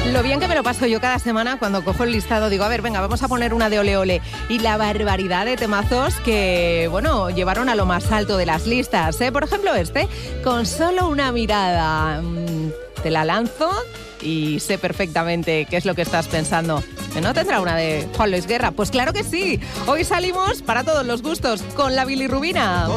Lo bien que me lo paso yo cada semana cuando cojo el listado, digo, a ver, venga, vamos a poner una de Ole Ole. Y la barbaridad de temazos que, bueno, llevaron a lo más alto de las listas, ¿eh? Por ejemplo, Con solo una mirada. Te la lanzo y sé perfectamente qué es lo que estás pensando. ¿Que no tendrá una de Juan Luis Guerra? Pues claro que sí. Hoy salimos para todos los gustos con la bilirrubina.